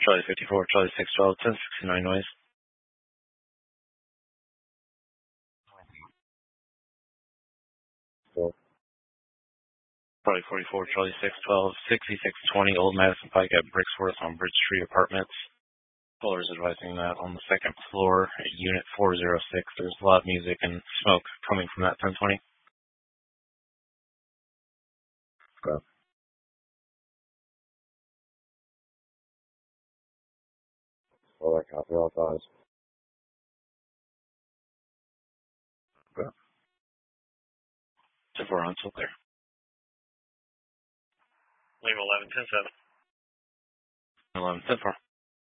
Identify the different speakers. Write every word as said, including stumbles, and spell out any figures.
Speaker 1: Charlie fifty-four, Charlie six twelve, ten sixty-nine noise.
Speaker 2: Cool.
Speaker 1: Charlie forty-four, Charlie six twelve, sixty-six twenty Old Madison Pike at Brixworth on Bridge Street Apartments. Callers advising that on the second floor, Unit four oh six, there's loud music and smoke coming from that ten twenty.
Speaker 2: Okay. Well, that copy all files.
Speaker 1: Okay. ten four on still there. Leave eleven ten seven. eleven ten four.